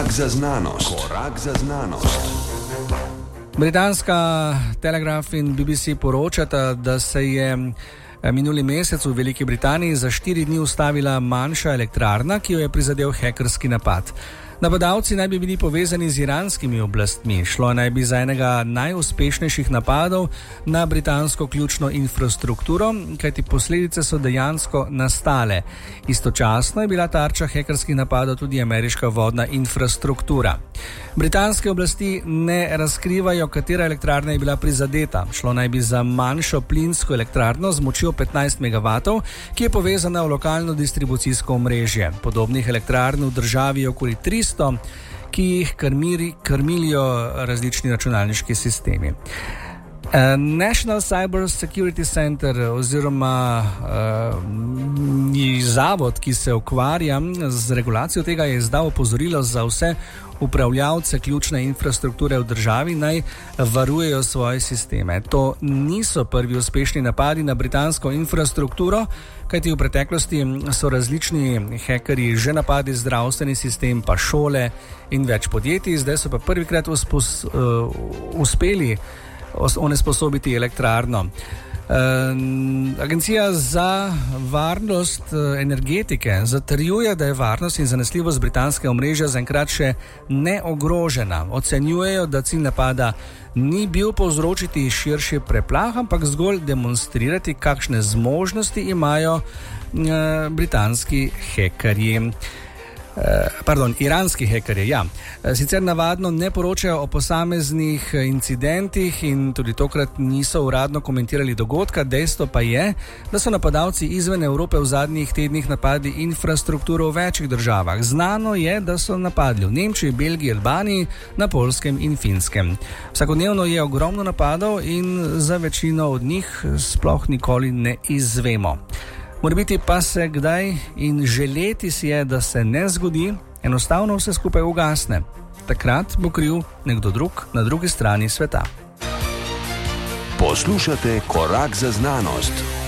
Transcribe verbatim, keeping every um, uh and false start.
Korak za znanost. Korak za znanost. Britanska Telegraph in B B C poročata, da se je minuli mesec v Veliki Britaniji za štiri dni ustavila manjša elektrarna, ki jo je prizadel hekerski napad. Napadalci naj bi bili povezani z iranskimi oblastmi. Šlo naj bi za enega najuspešnejših napadov na britansko ključno infrastrukturo, kajti posledice so dejansko nastale. Istočasno je bila tarča hekerskih napadov tudi ameriška vodna infrastruktura. Britanske oblasti ne razkrivajo, katera elektrarna je bila prizadeta. Šlo naj bi za manjšo plinsko elektrarno z močjo petnajst megavatov, ki je povezana v lokalno distribucijsko omrežje. Podobnih elektrarn v državi je okoli tristo, ki jih krmiri, krmilijo različni računalniški sistemi. National Cyber Security Center oziroma uh, zavod, ki se ukvarja z regulacijo tega, je izdal opozorilo za vse upravljavce ključne infrastrukture v državi, naj varujejo svoje sisteme. To niso prvi uspešni napadi na britansko infrastrukturo, kajti v preteklosti so različni hekerji že napadli zdravstveni sistem, pa šole in več podjetij. Zdaj so pa prvikrat uspos, uh, uspeli onesposobiti elektrarno. Agencija za varnost energetike zatrjuje, da je varnost in zanesljivost britanskega omrežja zaenkrat še neogrožena. Ocenjujejo, da cilj napada ni bil povzročiti širši preplah, ampak zgolj demonstrirati, kakšne zmožnosti imajo britanski hekerji. Pardon, iranski hekerji, ja. Sicer navadno ne poročajo o posameznih incidentih in tudi tokrat niso uradno komentirali dogodka. Dejstvo pa je, da so napadalci izven Evrope v zadnjih tednih napadli infrastrukturo v večjih državah. Znano je, da so napadli v Nemčiji, Belgiji, Albaniji, na Poljskem in Finskem. Vsakodnevno je ogromno napadov in za večino od njih sploh nikoli ne izvemo. Morebiti pa se kdaj in želeti si je, da se ne zgodi, enostavno vse skupaj ugasne. Takrat bo kriv nekdo drug na drugi strani sveta. Poslušate Korak za znanost.